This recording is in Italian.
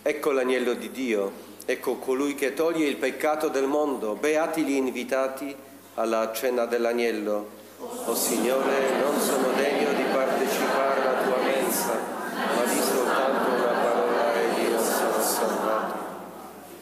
Ecco l'agnello di Dio, ecco colui che toglie il peccato del mondo. Beati gli invitati alla cena dell'agnello. O Signore, non sono degno di partecipare alla tua mensa,